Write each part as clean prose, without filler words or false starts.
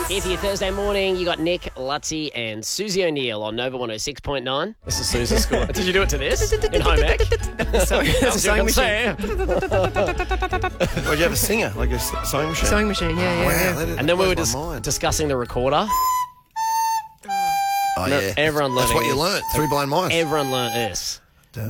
Here for your Thursday morning, you got Nick, Lutzy and Susie O'Neill on Nova 106.9. This is Susie's score. Did you do it to this? In home ec? That's a sewing machine. Well, you have a singer, like a sewing machine? Sewing machine, yeah. Wow, And then we were discussing the recorder. Oh, yeah. Everyone learning That's what you this. learnt. Three Blind Mice. Everyone learnt this.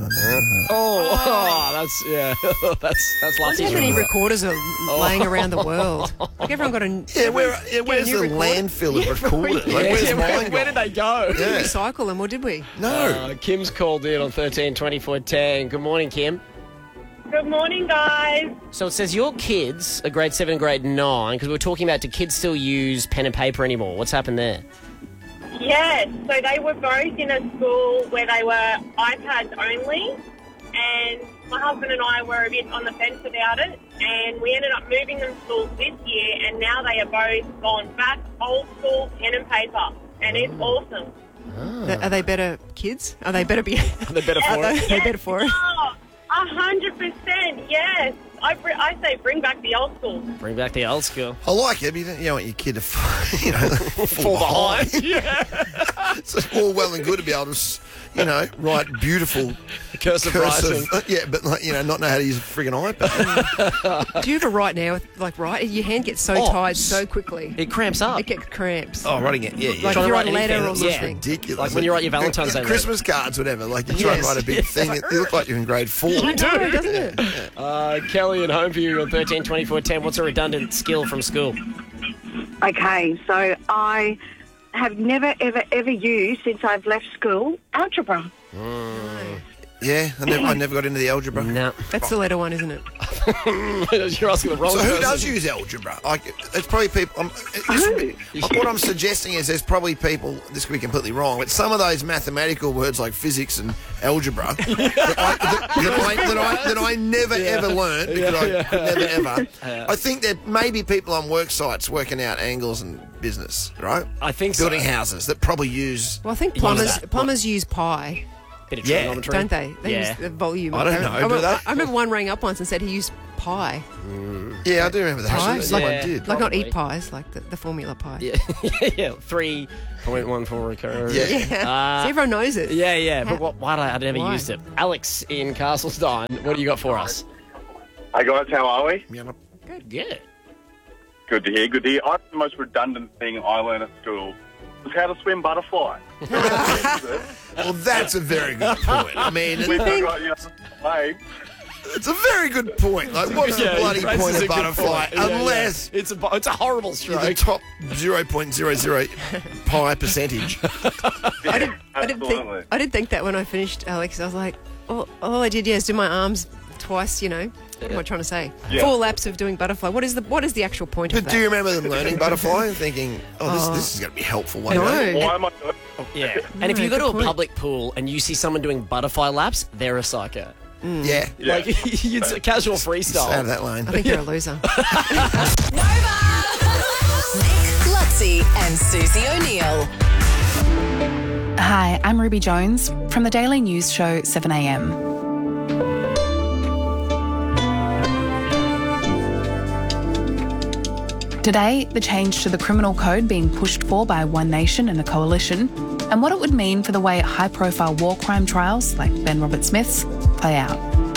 Oh, That's How Lutzy's many recorder. recorders are laying around the world? Like everyone got a yeah, where's new the recorder? landfill of recorders? Like, Yeah, where's mine where gone? did they go? Yeah. recycle them, or did we? No. Kim's called in on 13 24 10. Good morning, Kim. Good morning, guys. So it says your kids are grade 7 and grade 9 because we were talking about do kids still use pen and paper anymore? What's happened there? Yes, so they were both in a school where they were iPads only, and my husband and I were a bit on the fence about it, and we ended up moving them schools this year, and now they are both gone back old school pen and paper, and it's awesome. Are they better kids? Are they better? They're better for Are it. they better for it? Oh, 100%, yes. I say bring back the old school. Bring back the old school. I like it, but you don't want your kid to fall behind. Yeah. It's all well and good to be able to, write beautiful Cursive writing. Yeah, but not know how to use a friggin' iPad. Do you ever write now? Write your hand gets so tired so quickly. It cramps up. It gets cramps. Oh, writing it, yeah. Like Trying if to you write write a letter or anything, yeah. something. Ridiculous. Like when you write your Valentine's Day letter. Christmas cards, whatever. Like you try and write a big thing. You look like you're in grade 4. I know, doesn't it? Kelly at home for you on 13 24 10. What's a redundant skill from school? Okay, so I have never, ever used, since I've left school, algebra. Yeah, I never got into the algebra. No. That's the letter one, isn't it? You're asking the wrong So person. who does use algebra? Like, it's probably people. What I'm suggesting is there's probably people. This could be completely wrong, but some of those mathematical words like physics and algebra that I never ever learned because I could never ever. I think that maybe people on work sites working out angles and business, right? I think so. Building houses that probably use. Well, I think What is plumbers use pi, Bit of Yeah. trigonometry. don't they? They Yeah. use the volume. I don't know, do they? I remember one rang up once and said he used pi. Yeah, I do remember that. Pi? Actually, someone Yeah. did. Like not Probably. eat pies, like the formula pi. Yeah. Yeah. 3.14 recurrent. Yeah. Yeah. So everyone knows it. Yeah. But why did I never Why? used it? Alex in Castlestein, what do you got for us? Hey guys, how are we? Yeah. Yeah. Good to hear, good to hear. I think the most redundant thing I learned at school was how to swim butterfly. Well, that's a very good point. I mean, When I got way, it's a very good point. Like, what's the bloody point of butterfly? Unless It's a horrible you're stroke. the top 0.00 pi percentage. I didn't think that when I finished, Alex. I was like, all I did is do my arms twice. What am I trying to say? Yeah. 4 laps of doing butterfly. What is the actual point of But that? do you remember them learning butterfly and thinking, this is going to be helpful one No. day? why am I doing Yeah. And if No, you go to good a point. public pool and you see someone doing butterfly laps, they're a psycho. Yeah. Yeah. Like, it's a casual Stay out of freestyle. that lane. I think you're a loser. Nova! Nick, Lutzy, and Susie O'Neill. Hi, I'm Ruby Jones from the daily news show 7am. Today, the change to the criminal code being pushed for by One Nation and a coalition, and what it would mean for the way high-profile war crime trials, like Ben Robert Smith's, play out.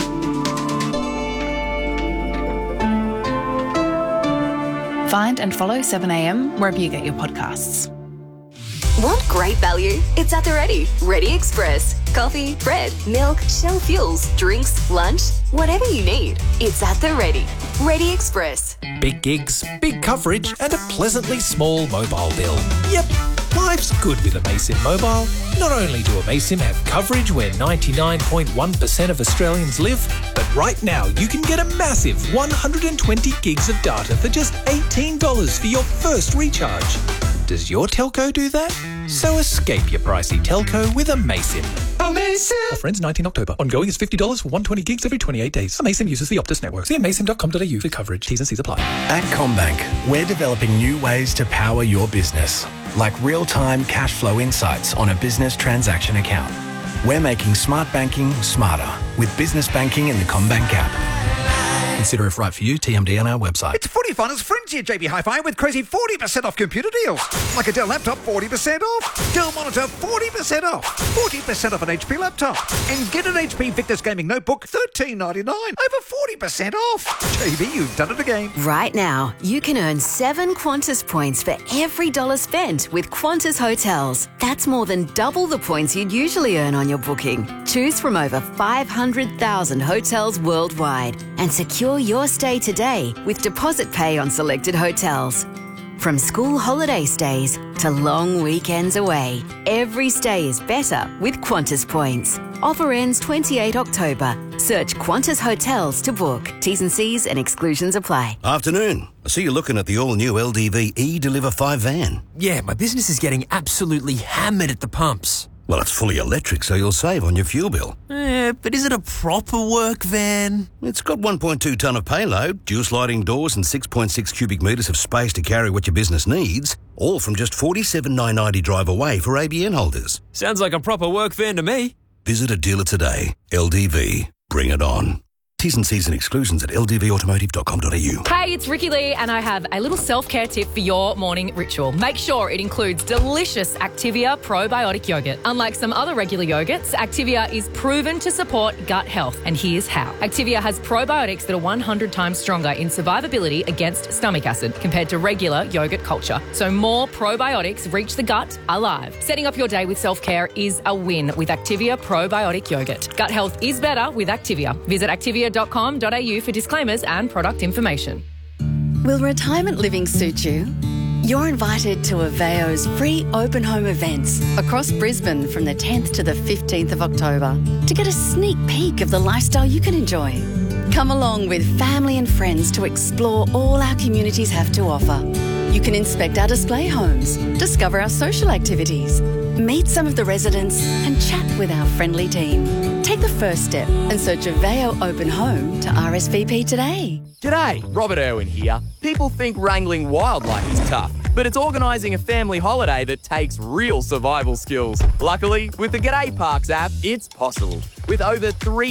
Find and follow 7am wherever you get your podcasts. Want great value? It's at the Ready. Ready Express. Coffee, bread, milk, Shell fuels, drinks, lunch, whatever you need. It's at the Ready. Ready Express. Big gigs, big coverage, and a pleasantly small mobile bill. Yep, life's good with Amasim Mobile. Not only do Amasim have coverage where 99.1% of Australians live, but right now you can get a massive 120 gigs of data for just $18 for your first recharge. Does your telco do that? So escape your pricey telco with Amasim. Amasim! Offer ends 19 October. Ongoing is $50 for 120 gigs every 28 days. Amasim uses the Optus network. See amasim.com.au for coverage. T's and C's apply. At CommBank, we're developing new ways to power your business, like real-time cash flow insights on a business transaction account. We're making smart banking smarter with business banking in the CommBank app. Consider if right for you. TMD on our website. It's Footy Finals Frenzy at JB Hi-Fi with crazy 40% off computer deals. Like a Dell laptop, 40% off. Dell monitor, 40% off. 40% off an HP laptop. And get an HP Victus Gaming Notebook, $13.99. Over 40% off. JB, you've done it again. Right now, you can earn 7 Qantas points for every $1 spent with Qantas Hotels. That's more than double the points you'd usually earn on your booking. Choose from over 500,000 hotels worldwide and secure your stay today with deposit pay on selected hotels. From school holiday stays to long weekends away, every stay is better with Qantas points. Offer ends 28 October. Search Qantas Hotels to book. T's and C's and exclusions apply. Afternoon. I see you're looking at the all-new LDV E-Deliver 5 van. Yeah, my business is getting absolutely hammered at the pumps. Well, it's fully electric, so you'll save on your fuel bill. But is it a proper work van? It's got 1.2 tonne of payload, dual sliding doors and 6.6 cubic metres of space to carry what your business needs, all from just $47,990 drive away for ABN holders. Sounds like a proper work van to me. Visit a dealer today. LDV. Bring it on. T's and C's and exclusions at ldvautomotive.com.au. Hey, it's Ricky Lee, and I have a little self-care tip for your morning ritual. Make sure it includes delicious Activia probiotic yogurt. Unlike some other regular yogurts, Activia is proven to support gut health, and here's how. Activia has probiotics that are 100 times stronger in survivability against stomach acid compared to regular yogurt culture. So more probiotics reach the gut alive. Setting up your day with self-care is a win with Activia probiotic yogurt. Gut health is better with Activia. Visit activia.com.au for disclaimers and product information. Will retirement living suit you? You're invited to Aveo's free open home events across Brisbane from the 10th to the 15th of October to get a sneak peek of the lifestyle you can enjoy. Come along with family and friends to explore all our communities have to offer. You can inspect our display homes, discover our social activities, meet some of the residents and chat with our friendly team. Take the first step and search Aveo Open Home to RSVP today. G'day, Robert Irwin here. People think wrangling wildlife is tough, but it's organising a family holiday that takes real survival skills. Luckily, with the G'day Parks app, it's possible. With over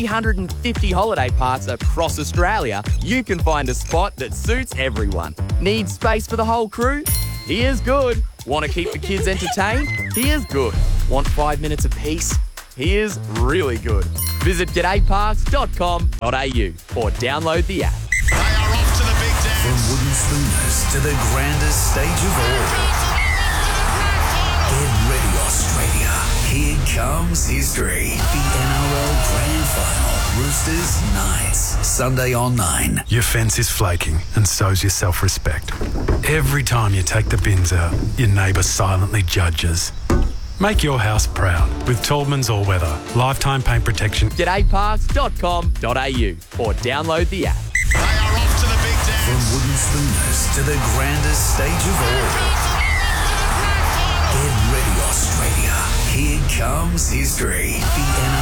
350 holiday parks across Australia, you can find a spot that suits everyone. Need space for the whole crew? Here's good. Want to keep the kids entertained? Here's good. Want 5 minutes of peace? Here's really good. Visit g'dayparks.com.au or download the app. From wooden spooners to the grandest stage of all. Get ready, Australia. Here comes history. The NRL Grand Final. Roosters Knights. Sunday on 9. Your fence is flaking, and so's your self-respect. Every time you take the bins out, your neighbour silently judges. Make your house proud with Tallman's All Weather Lifetime Paint Protection. g'dayparks.com.au or download the app. From wooden spooners to the grandest stage of all. Get ready, Australia. Here comes history. The